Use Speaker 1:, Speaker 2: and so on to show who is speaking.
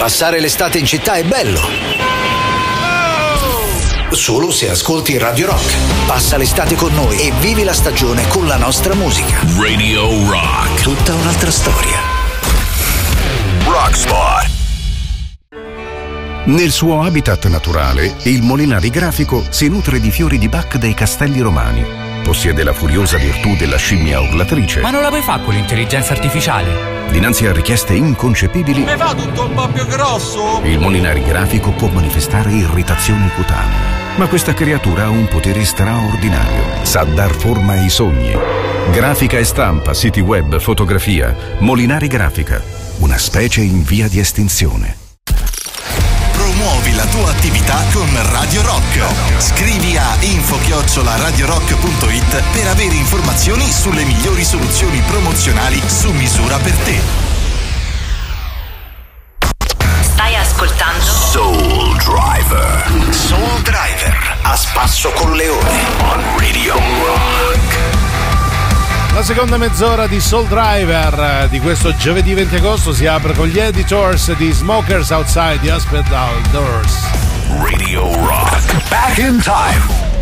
Speaker 1: Passare l'estate in città è bello. Solo se ascolti Radio Rock. Passa l'estate con noi e vivi la stagione con la nostra musica.
Speaker 2: Radio Rock.
Speaker 1: Tutta un'altra storia.
Speaker 2: Rock Spot.
Speaker 3: Nel suo habitat naturale, il Molinari Grafico si nutre di fiori di Bach dei Castelli Romani. Possiede la furiosa virtù della scimmia urlatrice.
Speaker 4: Ma non la puoi fare con l'intelligenza artificiale?
Speaker 3: Dinanzi a richieste inconcepibili,
Speaker 5: mi fa tutto un po' più grosso?
Speaker 3: Il Molinari Grafico può manifestare irritazioni cutanee. Ma questa creatura ha un potere straordinario. Sa dar forma ai sogni. Grafica e stampa, siti web, fotografia. Molinari Grafica. Una specie in via di estinzione.
Speaker 6: Promuovi la tua attività con Radio Rock. Scrivi a info@radiorock.it per avere informazioni sulle migliori soluzioni promozionali su misura per te.
Speaker 7: Stai ascoltando
Speaker 2: Soul Driver.
Speaker 1: Soul Driver, a spasso con le ore.
Speaker 2: On Radio Rock.
Speaker 8: La seconda mezz'ora di Soul Driver di questo giovedì 20 agosto si apre con gli Editors di Smokers Outside the Hospital Doors.
Speaker 2: Radio Rock. Back in time.